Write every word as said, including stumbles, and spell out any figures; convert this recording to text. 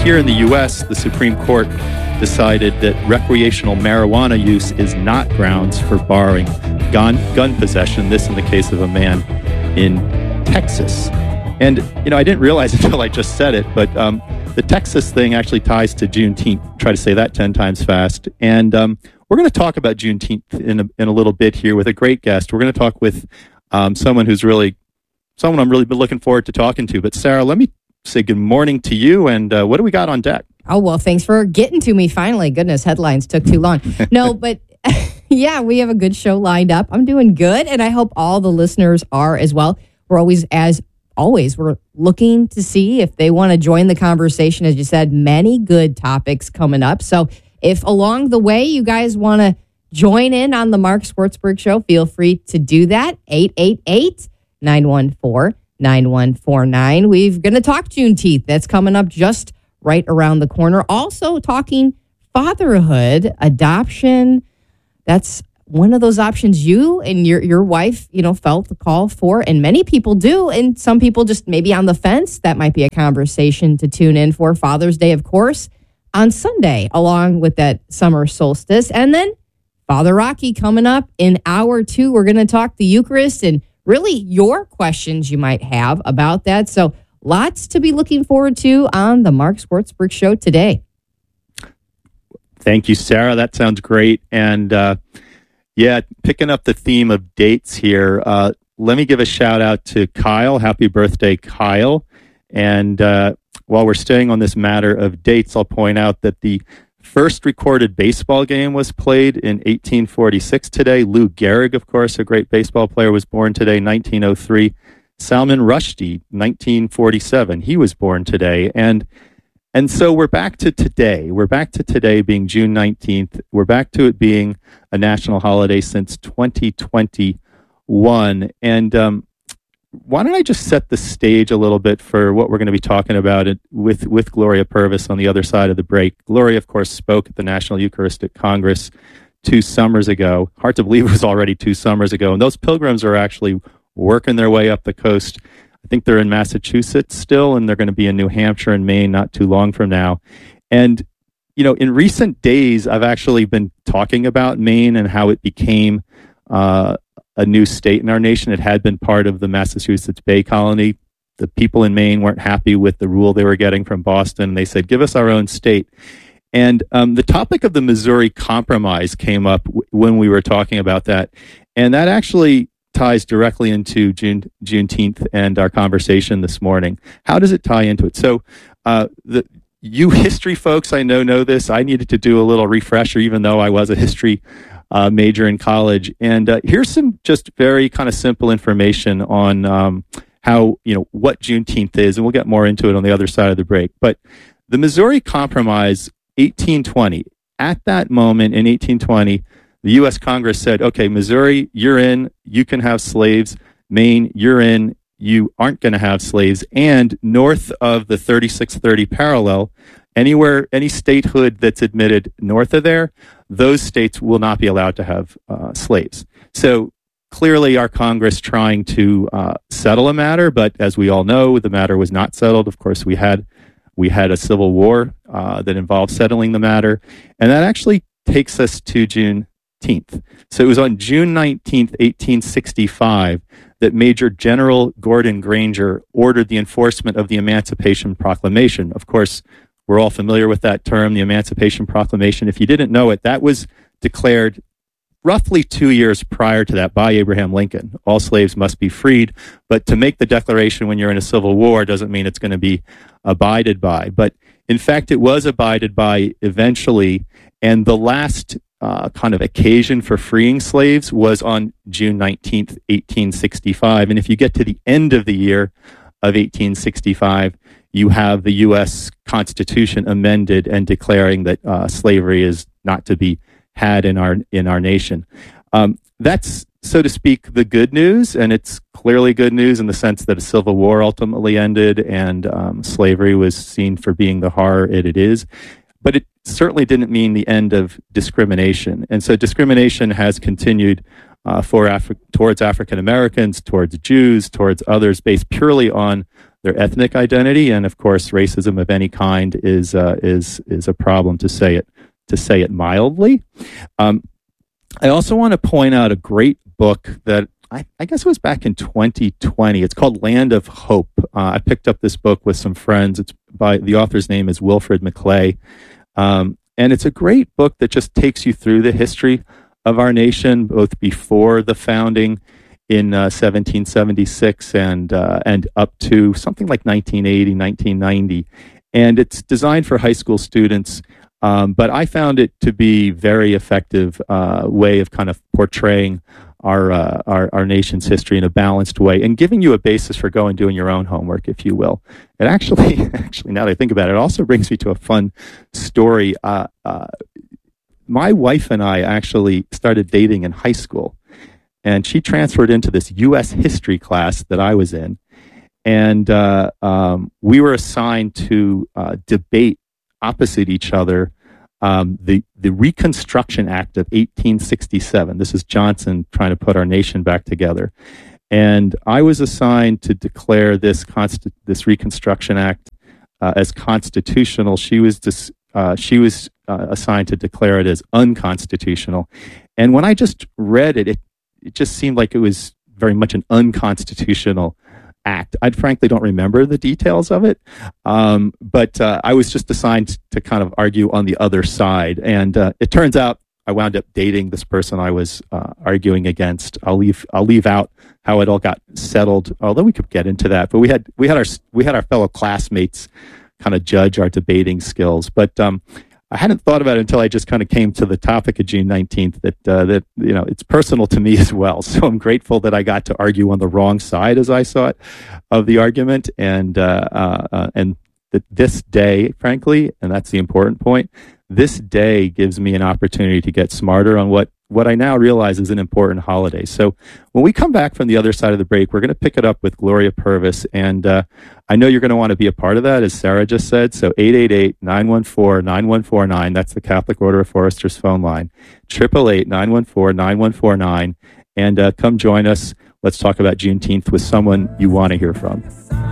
here in the U S, the Supreme Court decided that recreational marijuana use is not grounds for barring gun, gun possession, this in the case of a man in Texas. And, you know, I didn't realize until I just said it, but um, the Texas thing actually ties to Juneteenth. Try to say that ten times fast. And um, we're going to talk about Juneteenth in a, in a little bit here with a great guest. We're going to talk with um, someone who's really, someone I'm really been looking forward to talking to. But Sarah, let me say good morning to you. And uh, what do we got on deck? Oh, well, thanks for getting to me finally. Goodness, headlines took too long. No, but yeah, we have a good show lined up. I'm doing good, and I hope all the listeners are as well. We're always, as always, we're looking to see if they want to join the conversation. As you said, many good topics coming up. So if along the way you guys want to join in on the Mark Swartzberg Show, feel free to do that. eight eight eight, nine one four, nine one four nine. We're going to talk Juneteenth. That's coming up just right around the corner. Also talking fatherhood, adoption. That's one of those options you and your your wife, you know, felt the call for, and many people do, and some people just maybe on the fence. That might be a conversation to tune in for. Father's Day, of course, on Sunday, along with that summer solstice. And then Father Rocky coming up in hour two. We're going to talk the Eucharist and really your questions you might have about that. So lots to be looking forward to on the Mark Swartzberg Show today. Thank you, Sarah. That sounds great. And uh, yeah, picking up the theme of dates here, uh, let me give a shout out to Kyle. Happy birthday, Kyle. And uh, while we're staying on this matter of dates, I'll point out that the first recorded baseball game was played in eighteen forty-six today. Lou Gehrig, of course, a great baseball player, was born today, nineteen oh three. Salman Rushdie, nineteen forty-seven. He was born today. And and so we're back to today. We're back to today being June nineteenth. We're back to it being a national holiday since twenty twenty-one. And um, why don't I just set the stage a little bit for what we're going to be talking about it with, with Gloria Purvis on the other side of the break. Gloria, of course, spoke at the National Eucharistic Congress two summers ago. Hard to believe it was already two summers ago. And those pilgrims are actually working their way up the coast. I think they're in Massachusetts still, and they're going to be in New Hampshire and Maine not too long from now. And, you know, in recent days, I've actually been talking about Maine and how it became uh, a new state in our nation. It had been part of the Massachusetts Bay Colony. The people in Maine weren't happy with the rule they were getting from Boston. They said, give us our own state. And um, the topic of the Missouri Compromise came up w- when we were talking about that. And that actually ties directly into June, Juneteenth and our conversation this morning. How does it tie into it? So uh, the you history folks, I know, know this. I needed to do a little refresher, even though I was a history uh, major in college. And uh, here's some just very kind of simple information on um, how, you know, what Juneteenth is, and we'll get more into it on the other side of the break. But the Missouri Compromise, eighteen twenty, at that moment in eighteen twenty, the U S Congress said, okay, Missouri, you're in, you can have slaves. Maine, you're in, you aren't going to have slaves. And north of the thirty-six thirty parallel, anywhere, any statehood that's admitted north of there, those states will not be allowed to have uh, slaves. So clearly our Congress trying to uh, settle a matter, but as we all know, the matter was not settled. Of course, we had we had a civil war uh, that involved settling the matter. And that actually takes us to June nineteenth. So it was on June nineteenth, eighteen sixty-five, that Major General Gordon Granger ordered the enforcement of the Emancipation Proclamation. Of course, we're all familiar with that term, the Emancipation Proclamation. If you didn't know it, that was declared roughly two years prior to that by Abraham Lincoln. All slaves must be freed, but to make the declaration when you're in a civil war doesn't mean it's going to be abided by. But in fact, it was abided by eventually, and the last Uh, kind of occasion for freeing slaves was on June nineteenth, eighteen sixty-five. And if you get to the end of the year of eighteen sixty-five, you have the U S Constitution amended and declaring that uh, slavery is not to be had in our in our nation. Um, that's, so to speak, the good news, and it's clearly good news in the sense that a civil war ultimately ended and um, slavery was seen for being the horror it, it is. But it certainly didn't mean the end of discrimination. And so discrimination has continued uh, for Afri- towards African Americans, towards Jews, towards others, based purely on their ethnic identity, and of course, racism of any kind is uh, is is a problem, to say it to say it mildly. Um, I also want to point out a great book that I, I guess it was back in twenty twenty. It's called Land of Hope. Uh, I picked up this book with some friends. It's by the author's name is Wilfred McClay, um, and it's a great book that just takes you through the history of our nation, both before the founding in uh, seventeen seventy-six and uh, and up to something like nineteen eighty, nineteen ninety, and it's designed for high school students. Um, but I found it to be very effective uh, way of kind of portraying our, uh, our our nation's history in a balanced way and giving you a basis for going and doing your own homework, if you will. It actually, actually, now that I think about it, it also brings me to a fun story. Uh, uh, my wife and I actually started dating in high school, and she transferred into this U S history class that I was in, and uh, um, we were assigned to uh, debate opposite each other um, the the Reconstruction Act of eighteen sixty-seven. This is Johnson trying to put our nation back together, and I was assigned to declare this consti- this Reconstruction Act uh, as constitutional. She was dis- uh, she was uh, assigned to declare it as unconstitutional, and when I just read it, it it just seemed like it was very much an unconstitutional act. I frankly don't remember the details of it, um, but uh, I was just assigned to kind of argue on the other side. And uh, it turns out I wound up dating this person I was uh, arguing against. I'll leave. I'll leave out how it all got settled, although we could get into that. But we had we had our we had our fellow classmates kind of judge our debating skills. But um, I hadn't thought about it until I just kind of came to the topic of June nineteenth, that, uh, that, you know, it's personal to me as well. So I'm grateful that I got to argue on the wrong side, as I saw it, of the argument. And, uh, uh, uh, and that this day, frankly, and that's the important point, this day gives me an opportunity to get smarter on what, what I now realize is an important holiday. So when we come back from the other side of the break, we're going to pick it up with Gloria Purvis. And uh, I know you're going to want to be a part of that, as Sarah just said. So eight eight eight, nine one four, nine one four nine, that's the Catholic Order of Foresters phone line, eight eight eight, nine one four, nine one four nine. And uh, come join us. Let's talk about Juneteenth with someone you want to hear from.